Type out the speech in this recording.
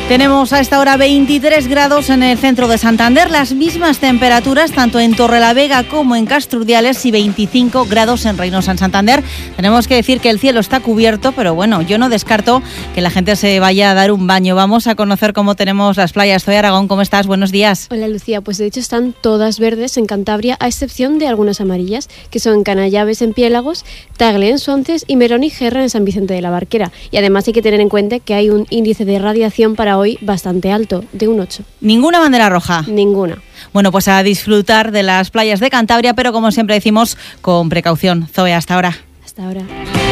Tenemos a esta hora 23 grados en el centro de Santander, las mismas temperaturas tanto en Torrelavega como en Castrurdiales y 25 grados en Reynosa, en Santander. Tenemos que decir que el cielo está cubierto, pero bueno, yo no descarto que la gente se vaya a dar un baño. Vamos a conocer cómo tenemos las playas. Zoe Aragón, ¿cómo estás? Buenos días. Hola Lucía, pues de hecho están todas verdes en Cantabria, a excepción de algunas amarillas, que son Canallaves en Piélagos, Tagle en Suances y Merón y Gerra en San Vicente de la Barquera. Y además hay que tener en cuenta que hay un índice de radiación para hoy bastante alto, de un 8. ¿Ninguna bandera roja? Ninguna. Bueno, pues a disfrutar de las playas de Cantabria, pero como siempre decimos, con precaución. Zoe, hasta ahora. Hasta ahora.